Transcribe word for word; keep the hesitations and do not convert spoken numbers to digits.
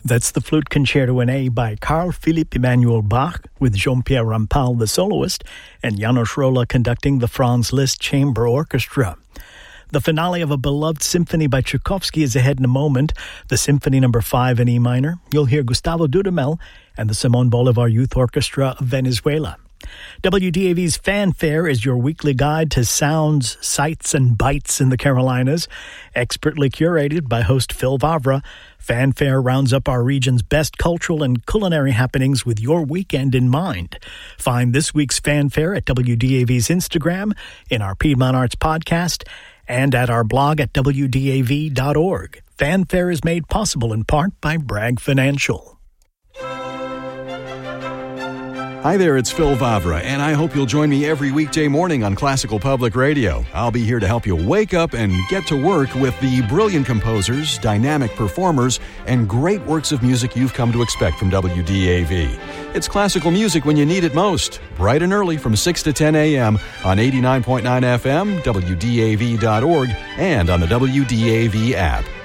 That's the Flute Concerto in A by Carl Philipp Emanuel Bach with Jean-Pierre Rampal, the soloist, and Janos Rolla conducting the Franz Liszt Chamber Orchestra. The finale of a beloved symphony by Tchaikovsky is ahead in a moment, the Symphony Number five in E minor. You'll hear Gustavo Dudamel and the Simon Bolivar Youth Orchestra of Venezuela. W D A V's Fanfare is your weekly guide to sounds, sights, and bites in the Carolinas. Expertly curated by host Phil Vavra, Fanfare rounds up our region's best cultural and culinary happenings with your weekend in mind. Find this week's Fanfare at W D A V's Instagram, in our Piedmont Arts podcast, and at our blog at w d a v dot org. Fanfare is made possible in part by Bragg Financial. Hi there, it's Phil Vavra, and I hope you'll join me every weekday morning on Classical Public Radio. I'll be here to help you wake up and get to work with the brilliant composers, dynamic performers, and great works of music you've come to expect from W D A V. It's classical music when you need it most, bright and early from six to ten a.m. on eighty-nine point nine F M, W D A V dot org, and on the W D A V app.